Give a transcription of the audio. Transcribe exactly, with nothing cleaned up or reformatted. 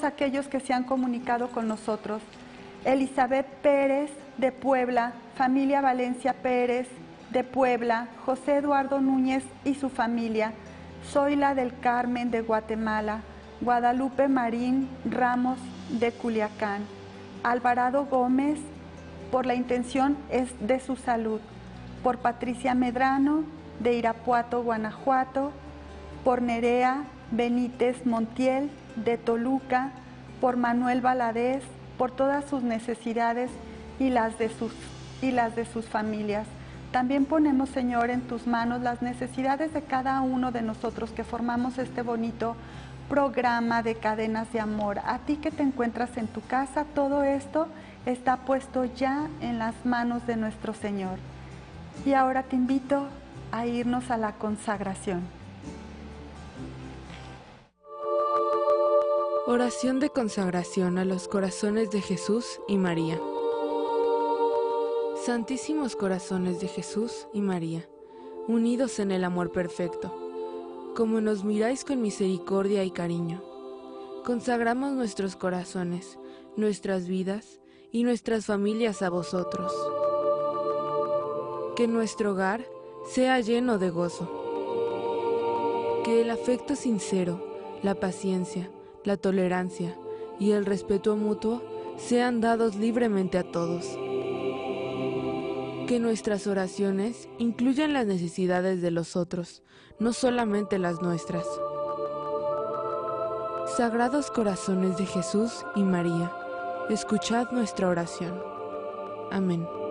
todos aquellos que se han comunicado con nosotros. Elizabeth Pérez, de Puebla, familia Valencia Pérez, de Puebla, José Eduardo Núñez y su familia, Zoila del Carmen, de Guatemala, Guadalupe Marín Ramos, de Culiacán, Alvarado Gómez, por la intención es de su salud, por Patricia Medrano, de Irapuato, Guanajuato, por Nerea Benítez Montiel, de Toluca, por Manuel Valadez, por todas sus necesidades y las de sus, y las de sus familias. También ponemos, Señor, en tus manos las necesidades de cada uno de nosotros que formamos este bonito programa de Cadenas de Amor. A ti que te encuentras en tu casa, todo esto está puesto ya en las manos de nuestro Señor. Y ahora te invito a irnos a la consagración. Oración de consagración a los corazones de Jesús y María. Santísimos corazones de Jesús y María, unidos en el amor perfecto, como nos miráis con misericordia y cariño, consagramos nuestros corazones, nuestras vidas y nuestras familias a vosotros. Que nuestro hogar sea lleno de gozo. Que el afecto sincero, la paciencia, la tolerancia y el respeto mutuo sean dados libremente a todos. Que nuestras oraciones incluyan las necesidades de los otros, no solamente las nuestras. Sagrados corazones de Jesús y María, escuchad nuestra oración. Amén.